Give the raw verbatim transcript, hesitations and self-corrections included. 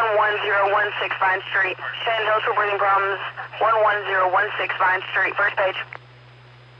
one one zero one six Vine Street. Sand Hills for breathing problems. one one zero one six Vine Street. First page.